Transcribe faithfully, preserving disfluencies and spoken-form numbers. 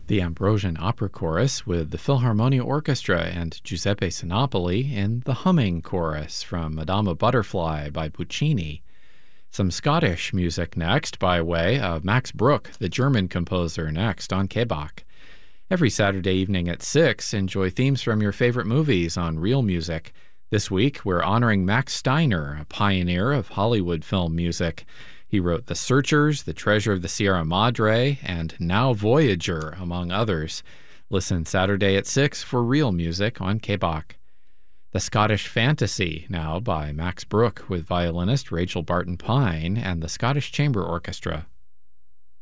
The Ambrosian Opera Chorus with the Philharmonia Orchestra and Giuseppe Sinopoli in the Humming Chorus from Madama Butterfly by Puccini. Some Scottish music next by way of Max Bruch, the German composer, next on K B A C. Every Saturday evening at six, enjoy themes from your favorite movies on Real Music. This week, we're honoring Max Steiner, a pioneer of Hollywood film music. He wrote The Searchers, The Treasure of the Sierra Madre, and Now Voyager, among others. Listen Saturday at six for Real Music on K B A C. The Scottish Fantasy, now by Max Bruch with violinist Rachel Barton Pine and the Scottish Chamber Orchestra.